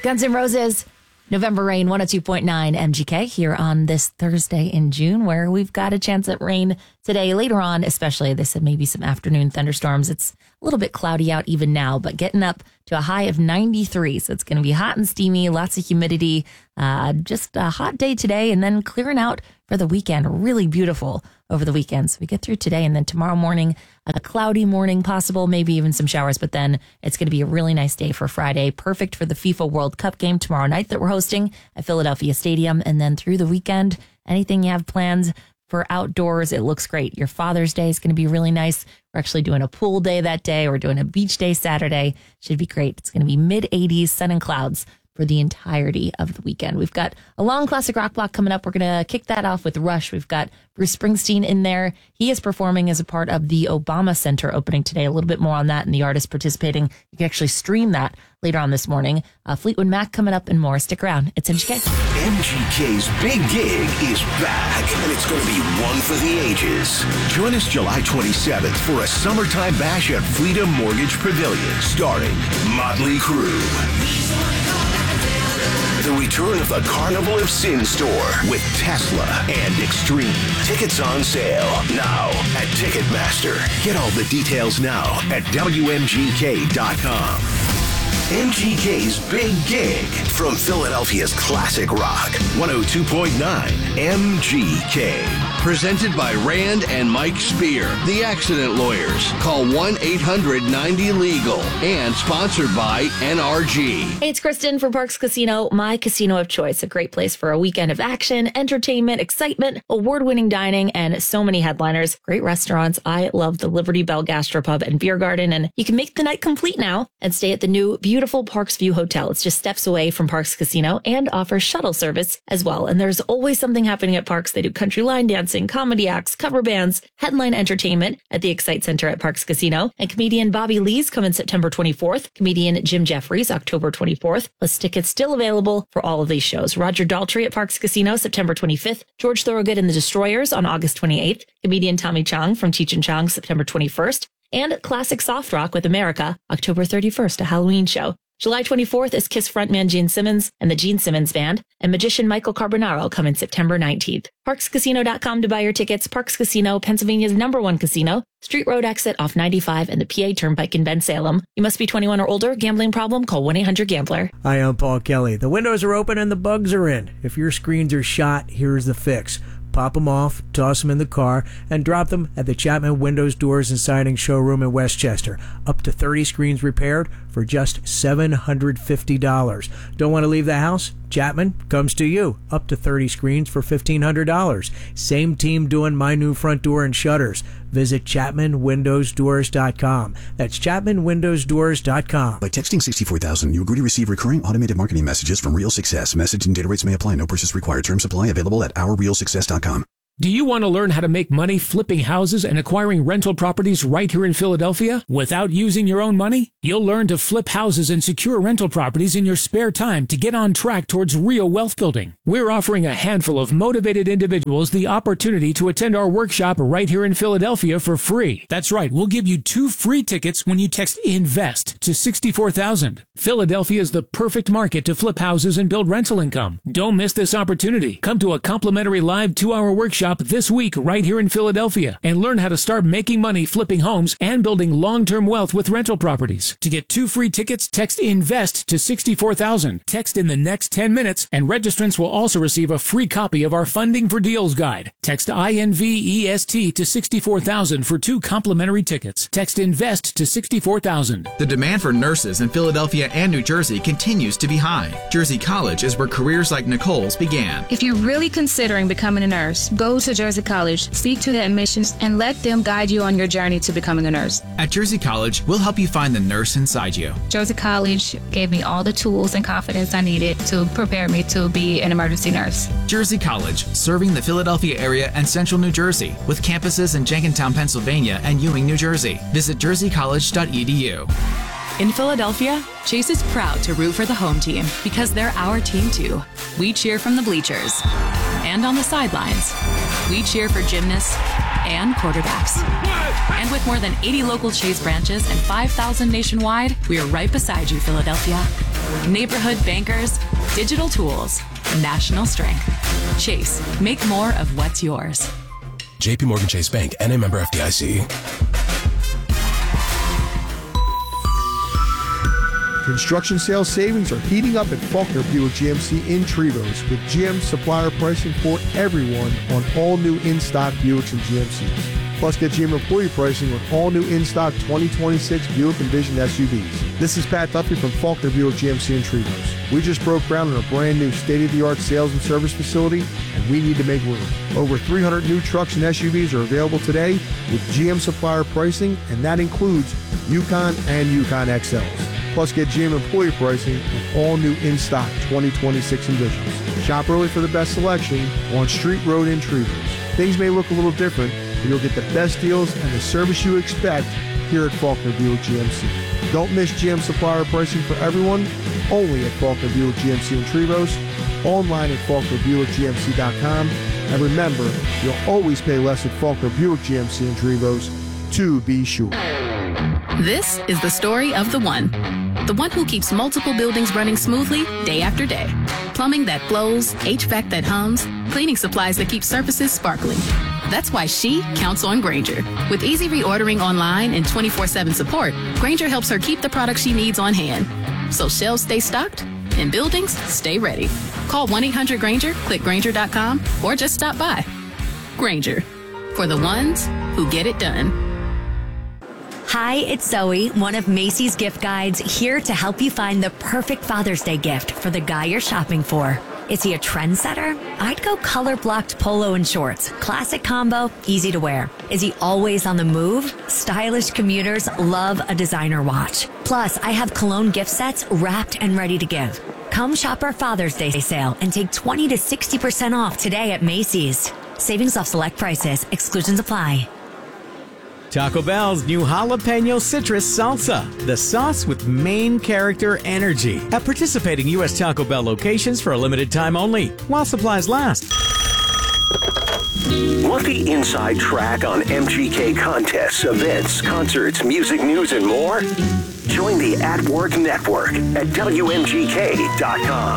Guns N' Roses, November Rain, 102.9 MGK here on this Thursday in June, where we've got a chance at rain today. Later on, especially, they said maybe some afternoon thunderstorms. It's a little bit cloudy out even now, but getting up to a high of 93. So it's going to be hot and steamy, lots of humidity. Just a hot day today, and then clearing out for the weekend. Really beautiful over the weekend. So we get through today, and then tomorrow morning, a cloudy morning possible, maybe even some showers, but then it's going to be a really nice day for Friday. Perfect for the FIFA World Cup game tomorrow night that we're hosting at Philadelphia Stadium. And then through the weekend, anything you have plans for outdoors, it looks great. Your Father's Day is going to be really nice. We're actually doing a pool day that day. We're doing a beach day Saturday. Should be great. It's going to be mid-80s, sun and clouds for the entirety of the weekend. We've got a long classic rock block coming up. We're going to kick that off with Rush. We've got Bruce Springsteen in there. He is performing as a part of the Obama Center opening today. A little bit more on that and the artist participating. You can actually stream that later on this morning. Fleetwood Mac coming up and more. Stick around. It's MGK. MGK's Big Gig is back, and it's going to be one for the ages. Join us July 27th for a summertime bash at Freedom Mortgage Pavilion, starring Motley Crue. The return of the Carnival of Sin store with Tesla and Extreme. Tickets on sale now at Ticketmaster. Get all the details now at WMGK.com. MGK's Big Gig from Philadelphia's classic rock, 102.9 MGK. Presented by Rand and Mike Spear, the accident lawyers. Call 1-800-90-LEGAL. And sponsored by NRG. Hey, it's Kristen for Parks Casino, my casino of choice. A great place for a weekend of action, entertainment, excitement, award-winning dining, and so many headliners. Great restaurants. I love the Liberty Bell Gastropub and Beer Garden, and you can make the night complete now and stay at the new beautiful Parks View Hotel. It's just steps away from Parks Casino and offers shuttle service as well. And there's always something happening at Parks. They do country line dancing, comedy acts, cover bands, headline entertainment at the Excite Center at Parks Casino. And comedian Bobby Lee's coming September 24th. Comedian Jim Jeffries, October 24th. Plus tickets still available for all of these shows. Roger Daltrey at Parks Casino, September 25th. George Thorogood and the Destroyers on August 28th. Comedian Tommy Chong from Cheech and Chong, September 21st. And Classic Soft Rock with America, October 31st, a Halloween show. July 24th is Kiss frontman Gene Simmons and the Gene Simmons Band, and magician Michael Carbonaro come in September 19th. ParksCasino.com to buy your tickets. Parks Casino, Pennsylvania's #1 casino. Street Road exit off 95 and the PA Turnpike in Bensalem. You must be 21 or older. Gambling problem? Call 1-800-GAMBLER. Hi, I'm Paul Kelly. The windows are open and the bugs are in. If your screens are shot, here's the fix. Pop them off, toss them in the car, and drop them at the Chapman Windows, Doors, and Siding Showroom in Westchester. Up to 30 screens repaired for just $750. Don't want to leave the house? Chapman comes to you. Up to 30 screens for $1,500. Same team doing my new front door and shutters. Visit ChapmanWindowsDoors.com. That's ChapmanWindowsDoors.com. By texting 64000, you agree to receive recurring automated marketing messages from Real Success. Message and data rates may apply. No purchase required. Terms apply. Available at OurRealSuccess.com. Do you want to learn how to make money flipping houses and acquiring rental properties right here in Philadelphia without using your own money? You'll learn to flip houses and secure rental properties in your spare time to get on track towards real wealth building. We're offering a handful of motivated individuals the opportunity to attend our workshop right here in Philadelphia for free. That's right, we'll give you 2 free tickets when you text INVEST to 64,000. Philadelphia is the perfect market to flip houses and build rental income. Don't miss this opportunity. Come to a complimentary live 2-hour workshop this week right here in Philadelphia and learn how to start making money flipping homes and building long-term wealth with rental properties. To get 2 free tickets, text INVEST to 64,000. Text in the next 10 minutes, and registrants will also receive a free copy of our Funding for Deals guide. Text INVEST to 64,000 for 2 complimentary tickets. Text INVEST to 64,000. The demand for nurses in Philadelphia and New Jersey continues to be high. Jersey College is where careers like Nicole's began. If you're really considering becoming a nurse, go to Jersey College, speak to the admissions, and let them guide you on your journey to becoming a nurse. At Jersey College, we'll help you find the nurse inside you. Jersey College gave me all the tools and confidence I needed to prepare me to be an emergency nurse. Jersey College, serving the Philadelphia area and central New Jersey, with campuses in Jenkintown, Pennsylvania, and Ewing, New Jersey. Visit jerseycollege.edu. In Philadelphia, Chase is proud to root for the home team because they're our team too. We cheer from the bleachers and on the sidelines. We cheer for gymnasts, and quarterbacks. And with more than 80 local Chase branches and 5,000 nationwide, we are right beside you, Philadelphia. Neighborhood bankers, digital tools, national strength. Chase, make more of what's yours. JP Morgan Chase Bank, N.A. member FDIC. Construction sales savings are heating up at Faulkner Buick GMC in Trevose with GM supplier pricing for everyone on all new in-stock Buicks and GMCs. Plus, get GM employee pricing on all new in-stock 2026 Buick Envision SUVs. This is Pat Duffy from Faulkner Buick GMC in Trevose. We just broke ground on a brand new state-of-the-art sales and service facility, and we need to make room. Over 300 new trucks and SUVs are available today with GM supplier pricing, and that includes Yukon and Yukon XLs. Plus, get GM employee pricing on all new in-stock 2026 Envisions. Shop early for the best selection on Street Road in Trevose. Things may look a little different, but you'll get the best deals and the service you expect here at Faulkner Buick GMC. Don't miss GM supplier pricing for everyone, only at Faulkner Buick GMC in Trevose, online at FaulknerBuickGMC.com, and remember, you'll always pay less at Faulkner Buick GMC in Trevose, to be sure. This is the story of the one who keeps multiple buildings running smoothly day after day. Plumbing that flows, HVAC that hums, cleaning supplies that keep surfaces sparkling. That's why she counts on Grainger. With easy reordering online and 24/7 support, Grainger helps her keep the products she needs on hand. So shelves stay stocked and buildings stay ready. Call 1-800-GRAINGER, click Grainger.com, or just stop by. Grainger, for the ones who get it done. Hi, it's Zoe, one of Macy's gift guides, here to help you find the perfect Father's Day gift for the guy you're shopping for. Is he a trendsetter? I'd go color-blocked polo and shorts. Classic combo, easy to wear. Is he always on the move? Stylish commuters love a designer watch. Plus, I have cologne gift sets wrapped and ready to give. Come shop our Father's Day sale and take 20 to 60% off today at Macy's. Savings off select prices. Exclusions apply. Taco Bell's new Jalapeno Citrus Salsa, the sauce with main character energy. At participating U.S. Taco Bell locations for a limited time only, while supplies last. Want the inside track on MGK contests, events, concerts, music news, and more? Join the At Work Network at WMGK.com.